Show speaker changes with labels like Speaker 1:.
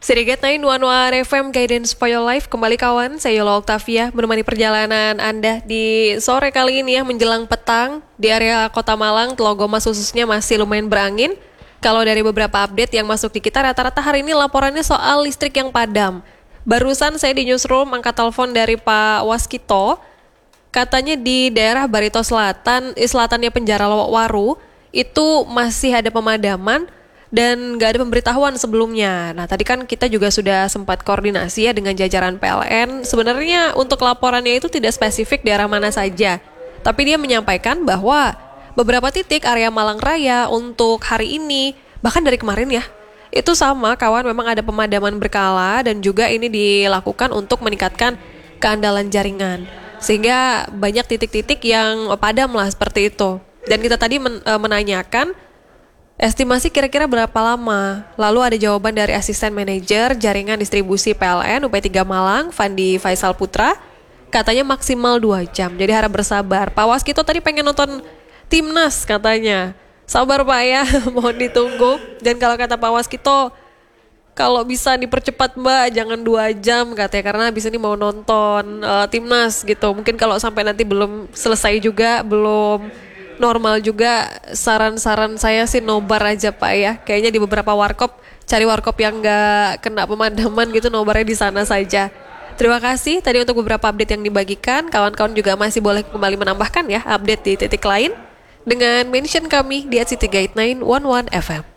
Speaker 1: Sirigat 911 FM Guidance for Your Life. Kembali kawan, saya Yola Octavia menemani perjalanan Anda di sore kali ini ya, menjelang petang. Di area Kota Malang, Telogomas khususnya masih lumayan berangin. Kalau dari beberapa update yang masuk di kita, rata-rata hari ini laporannya soal listrik yang padam. Barusan saya di newsroom angkat telepon dari Pak Waskito. Katanya di daerah Barito Selatan, selatannya penjara Lowokwaru, itu masih ada pemadaman dan nggak ada pemberitahuan sebelumnya. Nah tadi kan kita juga sudah sempat koordinasi ya dengan jajaran PLN. Sebenarnya untuk laporannya itu tidak spesifik daerah mana saja, tapi dia menyampaikan bahwa beberapa titik area Malang Raya untuk hari ini, bahkan dari kemarin ya, itu sama kawan, memang ada pemadaman berkala dan juga ini dilakukan untuk meningkatkan keandalan jaringan. Sehingga banyak titik-titik yang padam lah seperti itu. Dan kita tadi menanyakan estimasi kira-kira berapa lama. Lalu ada jawaban dari asisten manajer jaringan distribusi PLN UP3 Malang, Fandi Faisal Putra. Katanya maksimal 2 jam, jadi harap bersabar. Pak Waskito tadi pengen nonton Timnas katanya. Sabar Pak ya, mohon ditunggu. Dan kalau kata Pak Waskito, kalau bisa dipercepat Mbak, jangan 2 jam katanya, karena habis ini mau nonton Timnas gitu. Mungkin kalau sampai nanti belum selesai juga, belum normal juga, saran-saran saya sih nobar aja Pak ya. Kayaknya di beberapa warkop, cari warkop yang gak kena pemadaman gitu, nobarnya di sana saja. Terima kasih tadi untuk beberapa update yang dibagikan. Kawan-kawan juga masih boleh kembali menambahkan ya update di titik lain dengan mention kami di @cityguide911 FM.